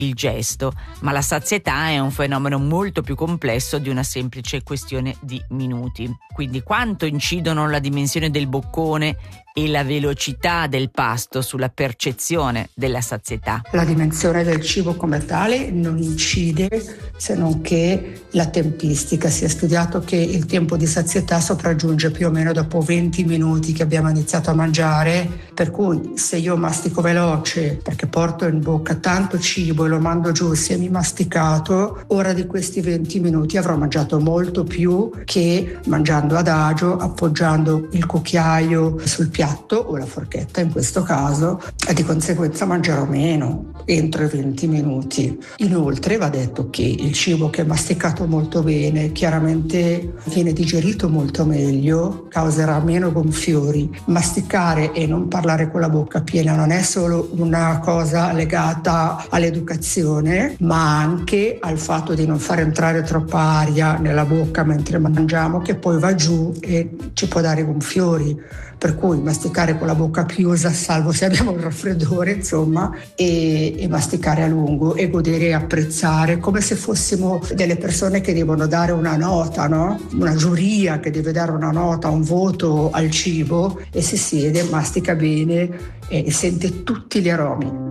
il gesto, ma la sazietà è un fenomeno molto più complesso di una semplice questione di minuti. Quindi quanto incidono la dimensione del boccone e la velocità del pasto sulla percezione della sazietà? La dimensione del cibo come tale non incide, se non che la tempistica. Si è studiato che il tempo di sazietà sopraggiunge più o meno dopo 20 minuti che abbiamo iniziato a mangiare, per cui se io mastico veloce perché porto in bocca tanto cibo e lo mando giù semi-masticato, ora di questi 20 minuti avrò mangiato molto più che mangiando adagio, appoggiando il cucchiaio sul piatto o la forchetta in questo caso, e di conseguenza mangerò meno entro i 20 minuti. Inoltre va detto che il cibo che è masticato molto bene chiaramente viene digerito molto meglio, causerà meno gonfiori. Masticare e non parlare con la bocca piena non è solo una cosa legata all'educazione, ma anche al fatto di non far entrare troppa aria nella bocca mentre mangiamo, che poi va giù e ci può dare gonfiori. Per cui masticare con la bocca chiusa, salvo se abbiamo il raffreddore, insomma, e masticare a lungo e godere e apprezzare, come se fossimo delle persone che devono dare una nota, no? Una giuria che deve dare una nota, un voto al cibo, e si siede, mastica bene e sente tutti gli aromi.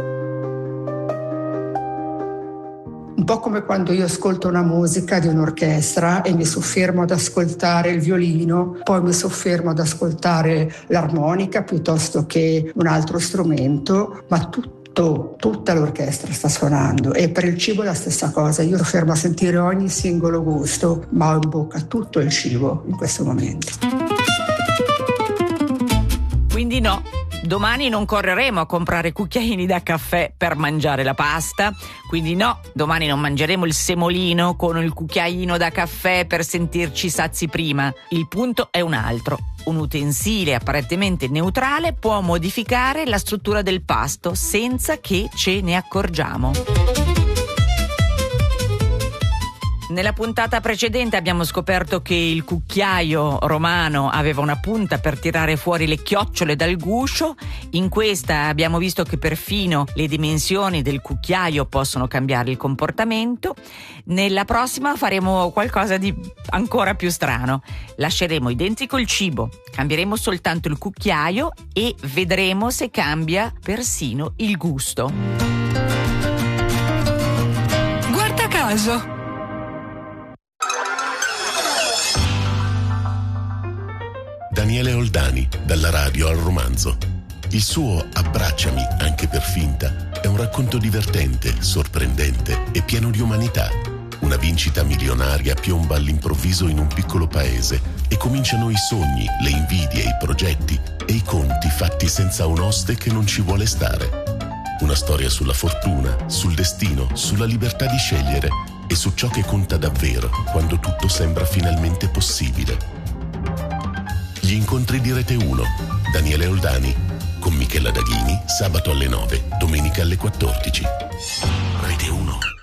Un po' come quando io ascolto una musica di un'orchestra e mi soffermo ad ascoltare il violino, poi mi soffermo ad ascoltare l'armonica piuttosto che un altro strumento, ma tutta l'orchestra sta suonando. E per il cibo è la stessa cosa, io fermo a sentire ogni singolo gusto, ma ho in bocca tutto il cibo in questo momento. Quindi no, domani non correremo a comprare cucchiaini da caffè per mangiare la pasta, quindi no, domani non mangeremo il semolino con il cucchiaino da caffè per sentirci sazi prima. Il punto è un altro. Un utensile apparentemente neutrale può modificare la struttura del pasto senza che ce ne accorgiamo. Nella puntata precedente abbiamo scoperto che il cucchiaio romano aveva una punta per tirare fuori le chiocciole dal guscio. In questa abbiamo visto che perfino le dimensioni del cucchiaio possono cambiare il comportamento. Nella prossima faremo qualcosa di ancora più strano. Lasceremo identico il cibo, cambieremo soltanto il cucchiaio e vedremo se cambia persino il gusto. Guarda caso! Daniele Oldani, dalla radio al romanzo. Il suo Abbracciami, anche per finta, è un racconto divertente, sorprendente e pieno di umanità. Una vincita milionaria piomba all'improvviso in un piccolo paese e cominciano i sogni, le invidie, i progetti e i conti fatti senza un oste che non ci vuole stare. Una storia sulla fortuna, sul destino, sulla libertà di scegliere e su ciò che conta davvero quando tutto sembra finalmente possibile. Gli incontri di Rete 1, Daniele Oldani, con Michela Daghini, sabato alle 9, domenica alle 14. Rete 1.